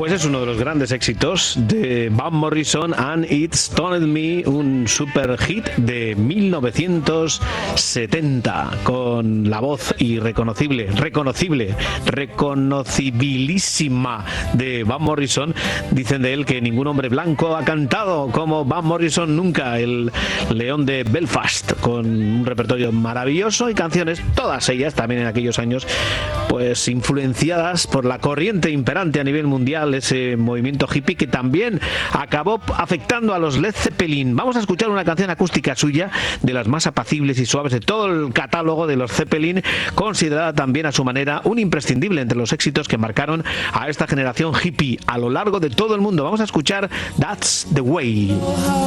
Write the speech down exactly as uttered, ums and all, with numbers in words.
Pues es uno de los grandes éxitos de Van Morrison, and It's Stoned Me, un super hit de mil novecientos setenta, con la voz irreconocible, reconocible, reconocibilísima de Van Morrison. Dicen de él que ningún hombre blanco ha cantado como Van Morrison nunca, el león de Belfast, con un repertorio maravilloso y canciones, todas ellas también en aquellos años, pues influenciadas por la corriente imperante a nivel mundial, ese movimiento hippie que también acabó afectando a los Led Zeppelin. Vamos a escuchar una canción acústica suya, de las más apacibles y suaves de todo el catálogo de los Zeppelin, considerada también a su manera un imprescindible entre los éxitos que marcaron a esta generación hippie a lo largo de todo el mundo. Vamos a escuchar That's the Way.